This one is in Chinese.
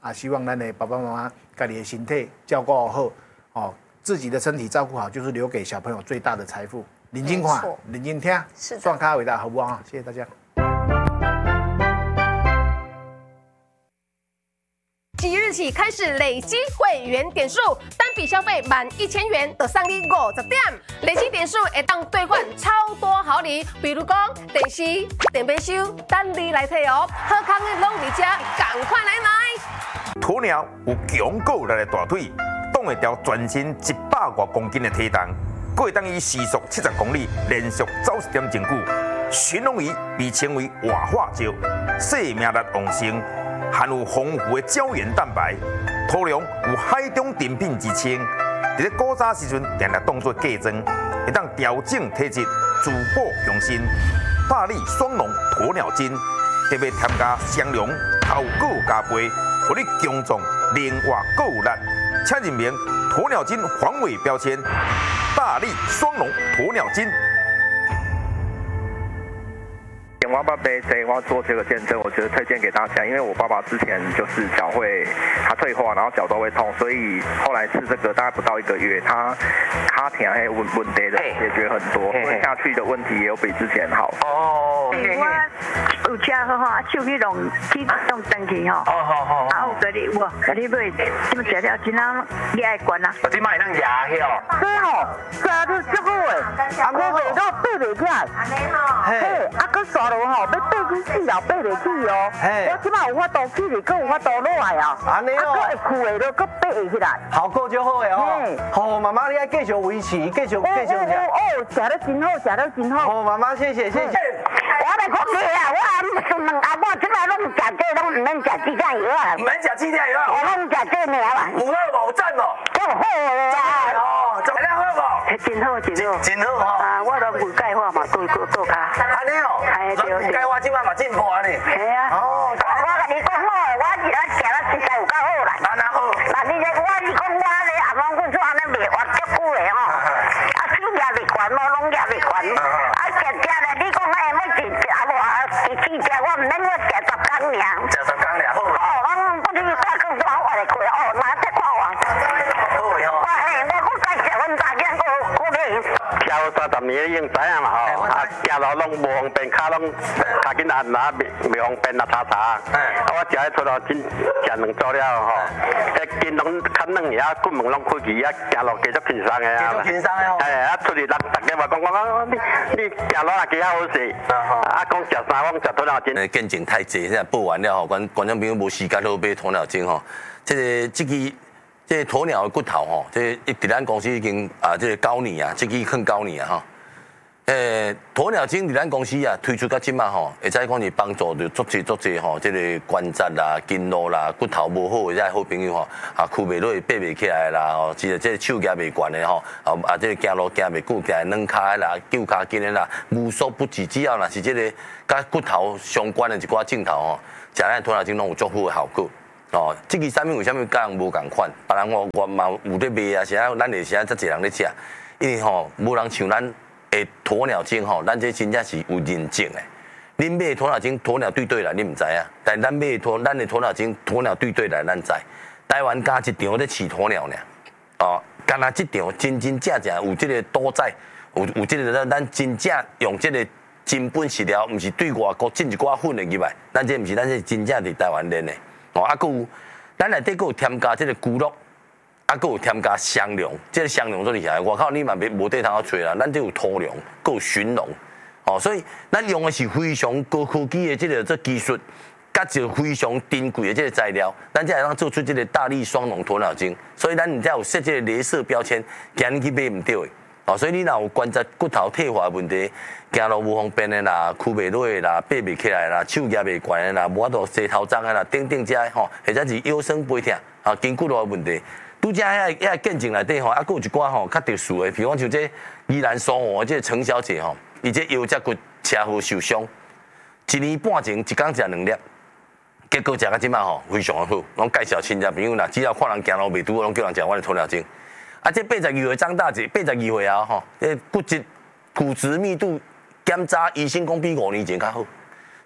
啊，希望咱的爸爸妈妈家己的身体照顾好，哦，自己的身体照顾好，就是留给小朋友最大的财富。认真看，认真听，算咖伟大，好不好？谢谢大家。 即日起开始累积会员点数，单笔消费满1000元就送你50点，累积点数会当兑换超多好礼，比如讲电视、电杯收，等你来摕哦。好康的拢伫遮，赶快来买！ 鸵鸟有强够力的大腿，挡会掉全身100多公斤的体重，还会当以时速70公里连续走1点钟久。驯龙鱼被称为活化石，生命力旺盛。含有丰富的胶原蛋白，土龙有海中珍品之称。伫咧古早时阵，常常当作嫁妆，会当调整体质、滋补养生。大力双龙鸵鸟精，特别添加双龙头骨加倍，互你强壮、灵活、够有力。请认明鸵鸟精防伪标签，大力双龙鸵鸟精。 我爸爸我做这个见证，我觉得推荐给大家，因为我爸爸之前就是脚会他退化，然后脚都会痛，所以后来吃这个大概不到1个月，他卡疼还问题的解决很多，所以下去的问题也有比之前好。 哦，我有车好吼，手去弄登去吼。好。啊，有甲你买，这么食了真好，你爱管啊？ 我今摆能牙去哦。 对哦，抓到足好诶，啊，我袂到爬袂起来。安尼吼。嘿，啊，佮刷落吼，要爬去死了，爬袂起哦。嘿。我即摆有法度起嚟，佮有法度落来啊。安尼哦。啊，佮会屈的，佮爬会起来。 效果就好诶哦。好，妈妈你爱继续维持，继续。 哦，食得真好，食得真好。 好，妈妈谢谢。 我来讲你啊，我阿爸即摆拢食这，拢唔免食鸡蛋药啊。 唔免食鸡蛋药啊？ 我拢食这尔啦。 有好无赞哦。 足好诶啦。 哦，质量好无？ 真好，真好。 真好吼。 啊，我都有钙化嘛，都卡。 安尼哦。 哎对。 钙化即摆嘛进步啊你。 系啊。哦。我甲你讲好，我食了实在有够好啦。 安那好。 那你讲我咧阿公阮做安尼卖活足久诶吼，啊手也袂悬咯，拢也袂悬。啊食咧，你讲哎要一啊无啊，第4只我唔免我食10工尔。 食10工尔好。 哦，我不你再讲说我来开哦，那再看我。 好诶吼。 嘿，我介绍阮大囝我咧。 吃了30年已经知影嘛吼，啊，行路拢无方便，脚拢脚紧按哪袂方便啊查。啊，我食迄出路真食两组了吼，迄筋拢较软个，啊，骨门拢开去，啊，行路继续轻松个啊。 继续轻松个吼。 哎，啊，出去人大家嘛讲你行路也几好势，啊，讲食啥，我讲食鸵鸟精。 见证太济，现在报完了吼，观众朋友无时间好买鸵鸟精吼，这鸵鸟的骨头吼，伫咱公司已经9年啊，这支肯9年啊吼。鸵鸟精伫咱公司啊推出到即马吼，会使讲是帮助着足济吼，这个关节啦、筋络啦、骨头无好的好朋友吼，啊，屈袂落、爬袂起来啦，吼，即个手举袂悬的吼，啊，这个行路行袂久，行软骹啦、旧骹筋的啦，无所不治，只要若是这个甲骨头相关的一寡镜头吼，食咱鸵鸟精拢有足好的效果。哦，这个产品为什么甲人无共款？别人我嘛有咧卖啊，是啊，咱会是啊，遮侪人咧食，因为吼无人像咱的鸵鸟精吼，咱这真正是有认证的。恁买鸵鸟精，鸵鸟对来，你唔知啊？但咱买咱的鸵鸟精，鸵鸟对来，咱知。台湾加一场咧饲鸵鸟呢，哦，干那一场真正有这个赌仔，有这个咱真正用这个真本饲料，唔是对外国进一寡粉的入来，咱这唔是，咱这真正伫台湾练的。哦，啊，佮有，咱内底佮有添加这个菇肉，啊，佮有添加香龙，这个香龙做厉害，外口你嘛无地通好找啦，咱这有土龙，佮有驯龙，哦，所以咱用的是非常高科技的这技术，甲一个非常珍贵的这个材料，咱才会当做出这个大力双龙鸵鸟精，所以咱才有设这个镭射标签，惊你去买唔到的。哦，所以你若有关节骨头退化问题，行路无方便的啦，屈袂落的啦，爬袂起来啦，手举袂悬的啦，无法度洗头鬃的啦，等遮吼，或者是腰酸背痛啊，筋骨路的问题，拄则遐见证内底吼，啊，佫有一寡吼较特殊的，比如讲像这宜兰双湖这陈小姐吼，伊这腰脊骨车祸受伤，1年半前一工食2粒，结果食到即摆吼非常的好，拢介绍亲戚朋友啦，只要看人行路袂拄，拢叫人食我的鸵鸟精。啊，这82岁张大姐，82岁啊吼，骨质密度检查医生讲比5年前较好，